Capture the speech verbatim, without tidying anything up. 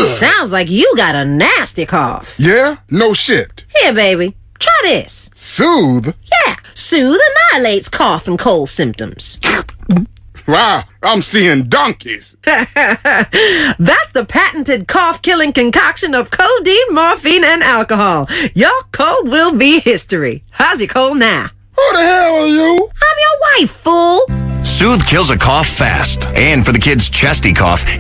Sounds like you got a nasty cough. Yeah? No shit. Here, baby. Try this. Soothe? Yeah. Soothe annihilates cough and cold symptoms. Wow, I'm seeing donkeys. That's the patented cough-killing concoction of codeine, morphine, and alcohol. Your cold will be history. How's your cold now? Who the hell are you? I'm your wife, fool. Soothe kills a cough fast. And for the kids' chesty cough,